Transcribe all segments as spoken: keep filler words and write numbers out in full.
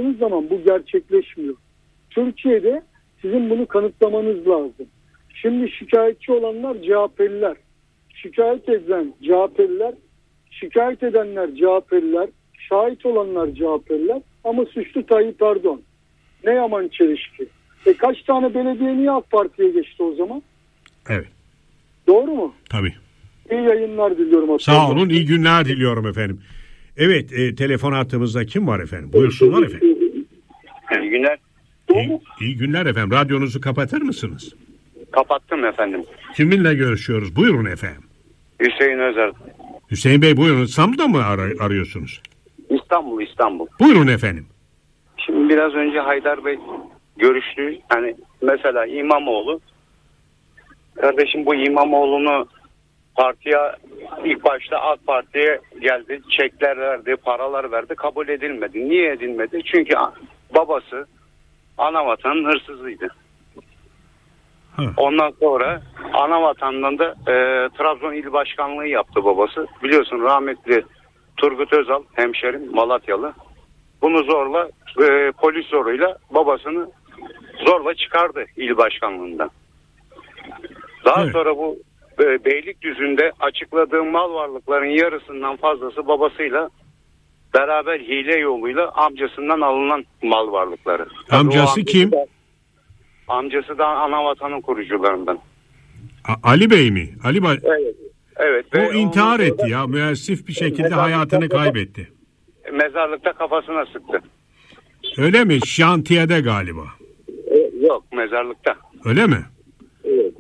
baktığınız zaman bu gerçekleşmiyor. Türkiye'de sizin bunu kanıtlamanız lazım. Şimdi şikayetçi olanlar C H P'liler. Şikayet eden C H P'liler, şikayet edenler C H P'liler, şahit olanlar C H P'liler ama suçlu Tayyip Erdoğan. Ne yaman çelişki. E kaç tane belediye niye AK Parti'ye geçti o zaman? Evet. Doğru mu? Tabii. İyi yayınlar diliyorum. Sağ olun, iyi günler diliyorum efendim. Evet, e, telefon hattımızda kim var efendim? Buyursunlar efendim. İyi günler. İyi, iyi günler efendim. Radyonuzu kapatır mısınız? Kapattım efendim. Kiminle görüşüyoruz? Buyurun efendim. Hüseyin Özer. Hüseyin Bey buyurun. İstanbul'da mı ar- arıyorsunuz? İstanbul, İstanbul. Buyurun efendim. Şimdi biraz önce Haydar Bey görüştü. Hani mesela İmamoğlu. Kardeşim bu İmamoğlu'nu partiye ilk başta AK Parti'ye geldi. Çekler verdi, paralar verdi. Kabul edilmedi. Niye edilmedi? Çünkü babası Anavatan'ın hırsızıydı. Ha. Ondan sonra Anavatan'dan da e, Trabzon İl Başkanlığı yaptı babası. Biliyorsun rahmetli Turgut Özal hemşerim Malatyalı. Bunu zorla e, polis zoruyla babasını zorla çıkardı il başkanlığından. Daha Evet. sonra bu e, Beylikdüzü'nde açıkladığı mal varlıkların yarısından fazlası babasıyla beraber hile yoluyla amcasından alınan mal varlıkları. Amcası Tabii kim? Da, amcası da Anavatan'ın kurucularından. A- Ali Bey mi? Ali Bey. Evet. Evet. O Ve intihar ondan etti sonra ya. Müessif bir şekilde Mezarlıkta hayatını kafa- kaybetti. Mezarlıkta kafasına sıktı. Öyle mi? Şantiyede galiba. E, yok mezarlıkta. Öyle mi? Evet.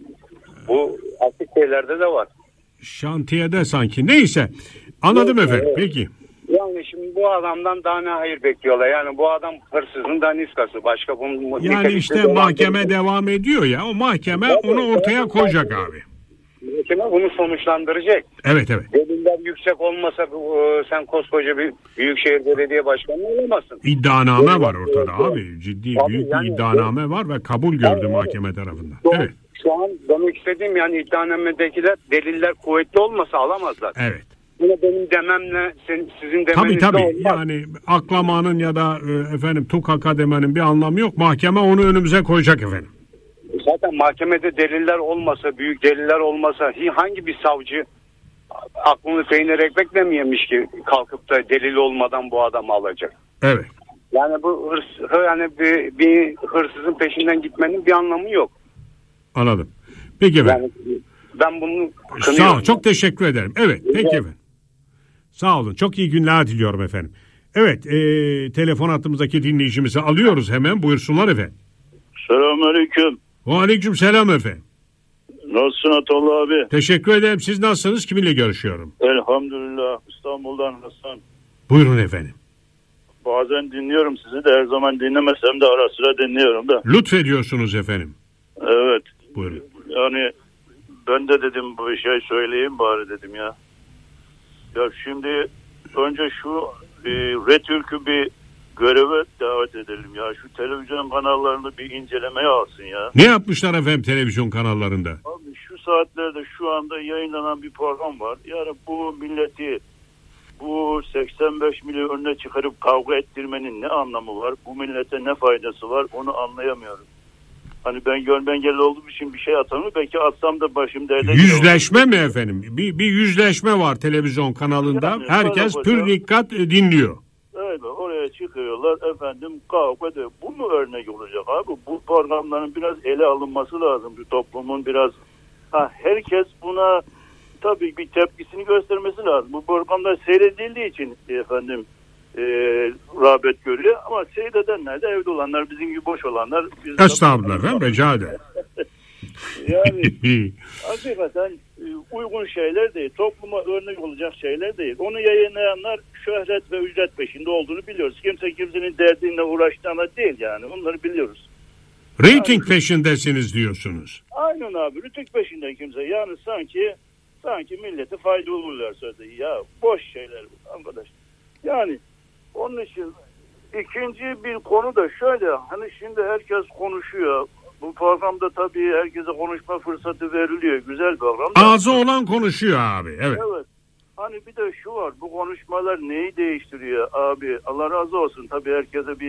Bu açık şeylerde de var. Şantiyede sanki. Neyse. Anladım Evet, efendim. evet. Peki. Yani şimdi bu adamdan daha ne hayır bekliyorlar. Yani bu adam hırsızın daniskası. Başka bunun Yani işte mahkeme devam ediyor ya. O mahkeme Tabii, onu ortaya tabii. koyacak abi. Mahkeme bunu sonuçlandıracak. Evet evet. Deliller yüksek olmasa bu, e, sen koskoca bir büyükşehir belediye başkanı olamazsın. İddianame var ortada abi. Ciddi Tabii, büyük bir yani- iddianame var ve kabul gördü Evet, mahkeme tarafından. Şu an, Evet. şu an demek istediğim yani iddianamedekiler deliller kuvvetli olmasa alamazlar. Evet. Bunu benim dememle sen, sizin Tabii demenizle tabii. olmaz. Yani aklamanın ya da e, efendim tukaka demenin bir anlamı yok. Mahkeme onu önümüze koyacak efendim. Zaten mahkemede deliller olmasa, büyük deliller olmasa hangi bir savcı aklını peynir ekmekle mi yemiş ki kalkıp da delil olmadan bu adamı alacak? Evet. Yani bu hırs, yani bir, bir hırsızın peşinden gitmenin bir anlamı yok. Anladım. Peki efendim. Yani ben bunu Sağ kınıyorum. olun. Çok teşekkür ederim. Evet. Peki efendim. Sağ olun. Çok iyi günler diliyorum efendim. Evet. E, telefon hattımızdaki dinleyicimizi alıyoruz hemen. Buyursunlar efendim. Selamünaleyküm. Aleyküm selam efendim. Nasılsın Atollah abi? Teşekkür ederim. Siz nasılsınız? Kiminle görüşüyorum? Elhamdülillah. İstanbul'dan Hasan. Buyurun efendim. Bazen dinliyorum sizi de her zaman dinlemesem de ara sıra dinliyorum da. Lütfediyorsunuz efendim. Evet. Buyurun. Yani ben de dedim bu şey söyleyeyim bari dedim ya. Ya şimdi önce şu e, Retürk'ü bir göreve davet edelim ya. Şu televizyon kanallarını bir incelemeye alsın ya. Ne yapmışlar efendim televizyon kanallarında? Abi şu saatlerde şu anda yayınlanan bir program var. Yani bu milleti bu seksen beş milyon önüne çıkarıp kavga ettirmenin ne anlamı var? Bu millete ne faydası var? Onu anlayamıyorum. Hani ben görme engelli olduğum için bir şey atamam. Belki atsam da başım derde. Yüzleşme mi efendim? Bir, bir yüzleşme var televizyon kanalında. Yani, Herkes hocam. pür dikkat e, dinliyor. Evet, oraya çıkıyorlar efendim kavga ediyor. Bu mu örnek olacak abi? Bu programların biraz ele alınması lazım. Bir toplumun biraz ha, herkes buna tabii bir tepkisini göstermesi lazım. Bu programlar seyredildiği için efendim e, rağbet görüyor ama seyredenler de evde olanlar bizim gibi boş olanlar. Estağfurullah efendim, rica ederim. Yani hakikaten e, uygun şeyler değil. Topluma örnek olacak şeyler değil. Onu yayınlayanlar şöhret ve ücret peşinde olduğunu biliyoruz. Kimse kimsenin derdinle uğraştığına değil yani. Onları biliyoruz. Rating peşindesiniz diyorsunuz. Aynen abi. Rütük peşinde kimse. Yani sanki sanki millete fayda olurlar sözde. Ya boş şeyler bu arkadaş. Yani onun için ikinci bir konu da şöyle. Hani şimdi herkes konuşuyor. Bu programda tabii herkese konuşma fırsatı veriliyor. Güzel program. Ağzı olan konuşuyor abi. Evet. Evet. Hani bir de şu var. Bu konuşmalar neyi değiştiriyor abi? Allah razı olsun. Tabii herkese bir